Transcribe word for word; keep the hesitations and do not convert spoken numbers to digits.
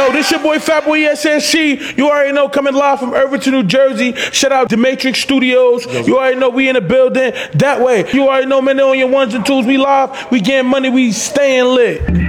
Yo, this your boy Fatboy S S C. You already know, coming live from Irvington, New Jersey. Shout out to Matrix Studios. You already know we in the building. That way. You already know, man, on your ones and twos. We live. We getting money. We staying lit.